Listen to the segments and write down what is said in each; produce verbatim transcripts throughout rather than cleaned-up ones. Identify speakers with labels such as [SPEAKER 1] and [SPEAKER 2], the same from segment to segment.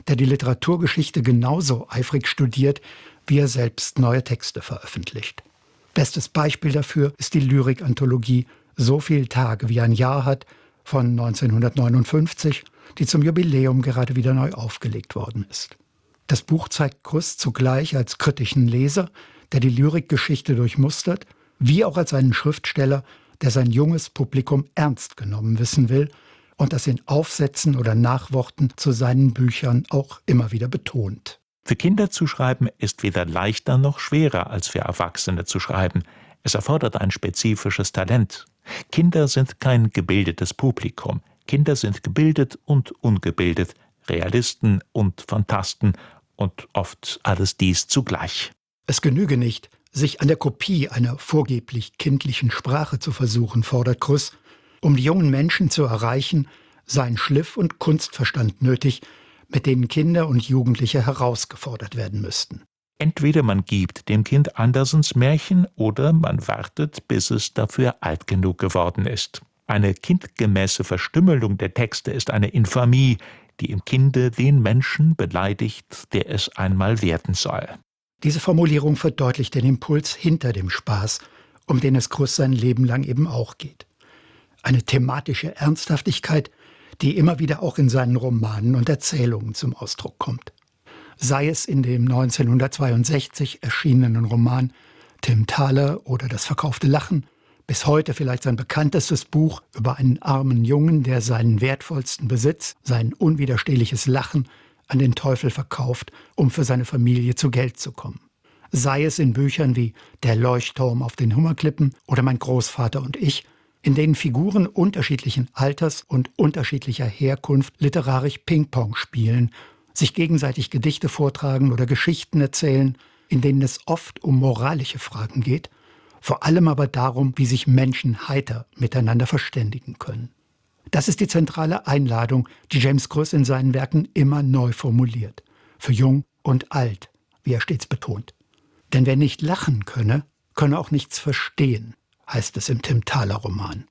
[SPEAKER 1] der die Literaturgeschichte genauso eifrig studiert, wie er selbst neue Texte veröffentlicht. Bestes Beispiel dafür ist die Lyrikanthologie »So viel Tage wie ein Jahr hat« von neunzehnhundertneunundfünfzig, die zum Jubiläum gerade wieder neu aufgelegt worden ist. Das Buch zeigt Krüss zugleich als kritischen Leser, der die Lyrikgeschichte durchmustert, wie auch als einen Schriftsteller, der sein junges Publikum ernst genommen wissen will und das in Aufsätzen oder Nachworten zu seinen Büchern auch immer wieder betont.
[SPEAKER 2] Für Kinder zu schreiben ist weder leichter noch schwerer als für Erwachsene zu schreiben. Es erfordert ein spezifisches Talent. Kinder sind kein gebildetes Publikum. Kinder sind gebildet und ungebildet, Realisten und Phantasten und oft alles dies zugleich.
[SPEAKER 1] Es genüge nicht, sich an der Kopie einer vorgeblich kindlichen Sprache zu versuchen, fordert Krüss. Um die jungen Menschen zu erreichen, seien Schliff und Kunstverstand nötig, mit denen Kinder und Jugendliche herausgefordert werden müssten.
[SPEAKER 2] Entweder man gibt dem Kind Andersens Märchen oder man wartet, bis es dafür alt genug geworden ist. Eine kindgemäße Verstümmelung der Texte ist eine Infamie, die im Kinde den Menschen beleidigt, der es einmal werden soll.
[SPEAKER 1] Diese Formulierung verdeutlicht den Impuls hinter dem Spaß, um den es Krüss sein Leben lang eben auch geht. Eine thematische Ernsthaftigkeit, die immer wieder auch in seinen Romanen und Erzählungen zum Ausdruck kommt. Sei es in dem neunzehnhundertzweiundsechzig erschienenen Roman Tim Thaler oder Das verkaufte Lachen, bis heute vielleicht sein bekanntestes Buch über einen armen Jungen, der seinen wertvollsten Besitz, sein unwiderstehliches Lachen, an den Teufel verkauft, um für seine Familie zu Geld zu kommen. Sei es in Büchern wie Der Leuchtturm auf den Hummerklippen oder Mein Großvater und ich, in denen Figuren unterschiedlichen Alters und unterschiedlicher Herkunft literarisch Ping-Pong spielen, sich gegenseitig Gedichte vortragen oder Geschichten erzählen, in denen es oft um moralische Fragen geht, vor allem aber darum, wie sich Menschen heiter miteinander verständigen können. Das ist die zentrale Einladung, die James Krüss in seinen Werken immer neu formuliert. Für jung und alt, wie er stets betont. Denn wer nicht lachen könne, könne auch nichts verstehen, heißt es im Tim Thaler Roman.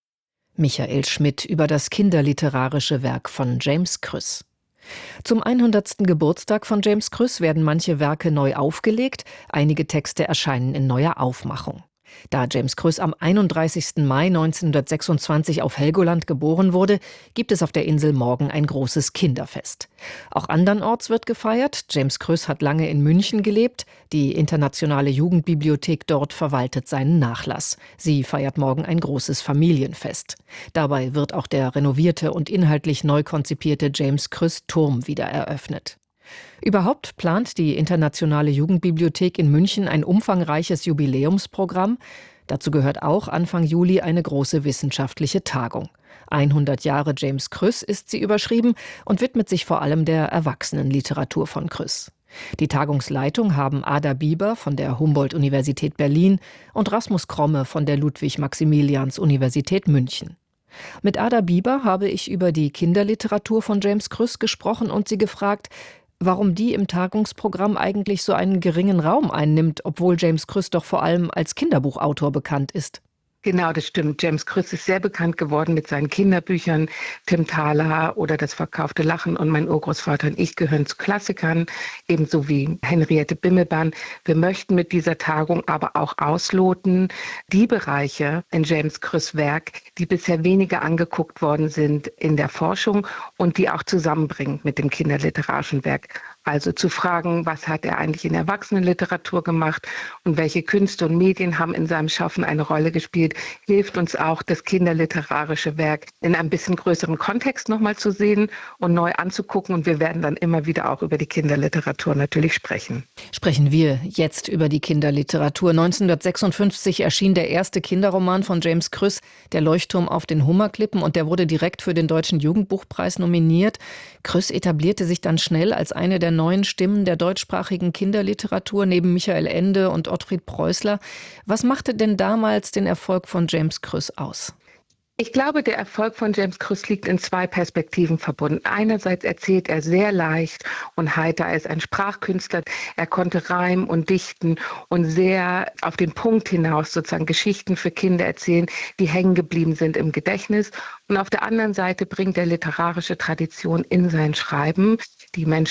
[SPEAKER 3] Michael Schmidt über das kinderliterarische Werk von James Krüss. Zum hundertsten Geburtstag von James Krüss werden manche Werke neu aufgelegt, einige Texte erscheinen in neuer Aufmachung. Da James Krüss am einunddreißigsten Mai neunzehnhundertsechsundzwanzig auf Helgoland geboren wurde, gibt es auf der Insel morgen ein großes Kinderfest. Auch andernorts wird gefeiert. James Krüss hat lange in München gelebt. Die internationale Jugendbibliothek dort verwaltet seinen Nachlass. Sie feiert morgen ein großes Familienfest. Dabei wird auch der renovierte und inhaltlich neu konzipierte James Krüss Turm wieder eröffnet. Überhaupt plant die Internationale Jugendbibliothek in München ein umfangreiches Jubiläumsprogramm. Dazu gehört auch Anfang Juli eine große wissenschaftliche Tagung. hundert Jahre James Krüss ist sie überschrieben und widmet sich vor allem der Erwachsenenliteratur von Krüss. Die Tagungsleitung haben Ada Bieber von der Humboldt-Universität Berlin und Rasmus Kromme von der Ludwig-Maximilians-Universität München. Mit Ada Bieber habe ich über die Kinderliteratur von James Krüss gesprochen und sie gefragt, warum die im Tagungsprogramm eigentlich so einen geringen Raum einnimmt, obwohl James Krüss doch vor allem als Kinderbuchautor bekannt ist.
[SPEAKER 4] Genau, das stimmt. James Krüss ist sehr bekannt geworden mit seinen Kinderbüchern. Tim Thaler oder Das verkaufte Lachen und Mein Urgroßvater und ich gehören zu Klassikern, ebenso wie Henriette Bimmelbahn. Wir möchten mit dieser Tagung aber auch ausloten, die Bereiche in James Krüss Werk, die bisher weniger angeguckt worden sind in der Forschung und die auch zusammenbringen mit dem kinderliterarischen Werk. Also zu fragen, was hat er eigentlich in Erwachsenenliteratur gemacht und welche Künste und Medien haben in seinem Schaffen eine Rolle gespielt, hilft uns auch, das kinderliterarische Werk in einem bisschen größeren Kontext nochmal zu sehen und neu anzugucken. Und wir werden dann immer wieder auch über die Kinderliteratur natürlich sprechen.
[SPEAKER 3] Sprechen wir jetzt über die Kinderliteratur. neunzehnhundertsechsundfünfzig erschien der erste Kinderroman von James Krüss, Der Leuchtturm auf den Hummerklippen, und der wurde direkt für den Deutschen Jugendbuchpreis nominiert. Krüss etablierte sich dann schnell als eine der neuen Stimmen der deutschsprachigen Kinderliteratur neben Michael Ende und Ottfried Preußler. Was machte denn damals den Erfolg von James Krüss aus?
[SPEAKER 4] Ich glaube, der Erfolg von James Krüss liegt in zwei Perspektiven verbunden. Einerseits erzählt er sehr leicht und heiter. Er ist ein Sprachkünstler. Er konnte reimen und dichten und sehr auf den Punkt hinaus sozusagen Geschichten für Kinder erzählen, die hängen geblieben sind im Gedächtnis. Und auf der anderen Seite bringt er literarische Tradition in sein Schreiben, die Menschen